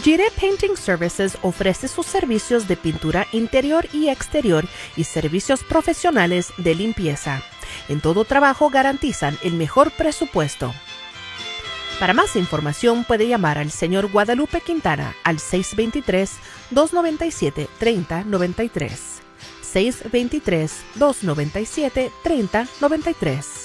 Gire Painting Services ofrece sus servicios de pintura interior y exterior y servicios profesionales de limpieza. En todo trabajo garantizan el mejor presupuesto. Para más información puede llamar al señor Guadalupe Quintana al 623-297-3093. 623-297-3093.